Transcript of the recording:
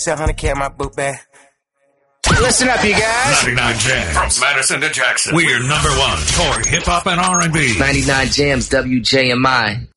700K in my book bag. Listen up, you guys. 99 Jams. From Madison to Jackson. We're number one for hip-hop and R&B. 99 Jams, WJMI.